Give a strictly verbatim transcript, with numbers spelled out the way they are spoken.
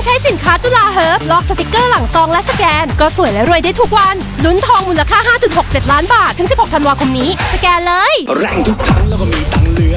ใช้สินค้าจุฬาเฮิร์บลอกสติกเกอร์หลังซองและสแกนก็สวยและรวยได้ทุกวันลุ้นทองมูลค่า ห้าจุดหกเจ็ด ล้านบาทถึงสิบหกธันวาคมนี้สแกนเลยแรงทุกครั้งแล้วก็มีตังเหลือ